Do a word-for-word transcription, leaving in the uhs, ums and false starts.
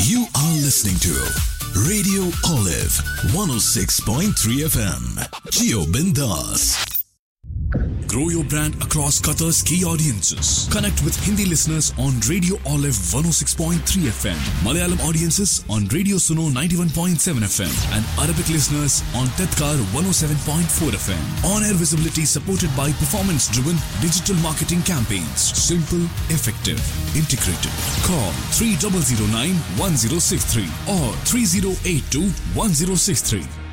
You are listening to Radio Olive one oh six point three F M. Geo Bindas. Grow your brand across Qatar's key audiences. Connect with Hindi listeners on Radio Olive one oh six point three F M, Malayalam audiences on Radio Suno ninety-one point seven F M, and Arabic listeners on Tadkar one oh seven point four F M. On-air visibility supported by performance-driven digital marketing campaigns. Simple, effective, integrated. Call three zero zero nine one zero six three or three zero eight two one zero six three.